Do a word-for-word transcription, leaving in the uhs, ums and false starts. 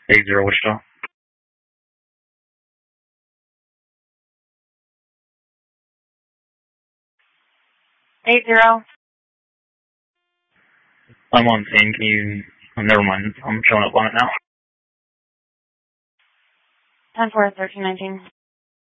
Eight zero Wichita. Eight zero. I'm on scene. Can you? Oh, never mind. I'm showing up on it now. Ten four thirteen nineteen.